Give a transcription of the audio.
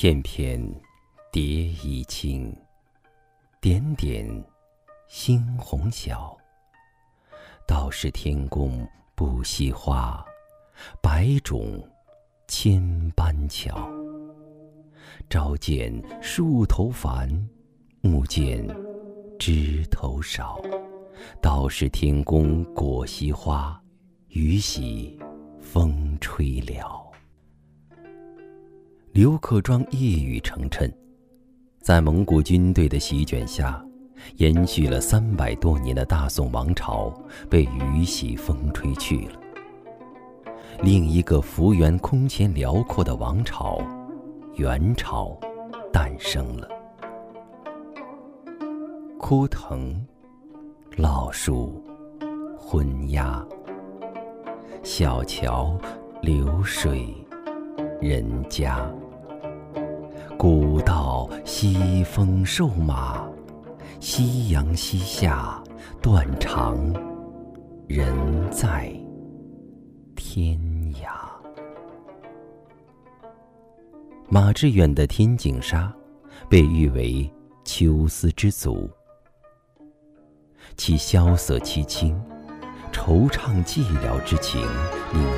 片片蝶衣轻，点点猩红小。道是天公不惜花，百种千般巧。朝见树头繁，暮见枝头少。道是天公果惜花，雨洗风吹了。刘克庄一语成谶，在蒙古军队的席卷下，延续了300多年的大宋王朝被雨洗风吹去了。另一个幅员空前辽阔的王朝——元朝诞生了。枯藤老树昏鸦，小桥流水人家。古道西风瘦马，夕阳西下断肠，人在天涯。马致远的《天净沙》被誉为秋思之祖，其萧瑟凄清、惆怅寂寥之情令